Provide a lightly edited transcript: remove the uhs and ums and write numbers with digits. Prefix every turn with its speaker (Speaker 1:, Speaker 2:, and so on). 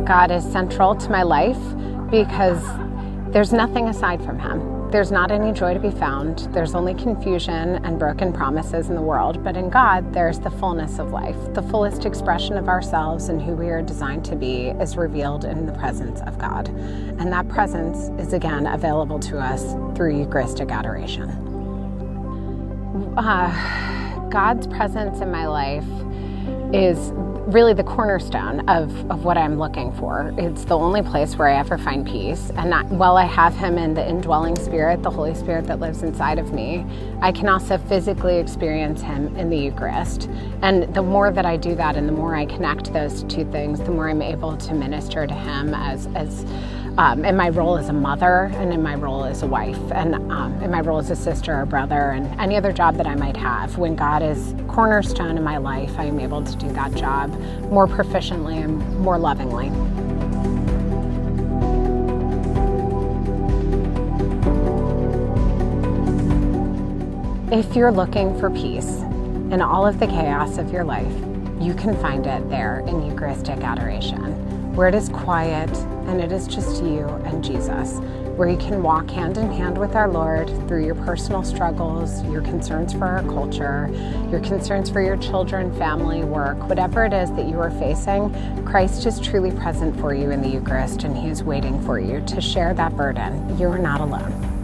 Speaker 1: God is central to my life because there's nothing aside from Him. There's not any joy to be found. There's only confusion and broken promises in the world. But in God, there's the fullness of life. The fullest expression of ourselves and who we are designed to be is revealed in the presence of God. And that presence is again available to us through Eucharistic adoration. God's presence in my life is really the cornerstone of what I'm looking for. It's the only place where I ever find peace. And while I have Him in the indwelling Spirit, the Holy Spirit that lives inside of me, I can also physically experience Him in the Eucharist. And the more that I do that and the more I connect those two things, the more I'm able to minister to Him as in my role as a mother and in my role as a wife and in my role as a sister or brother and any other job that I might have. When God is cornerstone in my life, I am able to do that job more proficiently and more lovingly. If you're looking for peace in all of the chaos of your life, you can find it there in Eucharistic adoration, where it is quiet and it is just you and Jesus, where you can walk hand in hand with our Lord through your personal struggles, your concerns for our culture, your concerns for your children, family, work, whatever it is that you are facing. Christ is truly present for you in the Eucharist, and He is waiting for you to share that burden. You are not alone.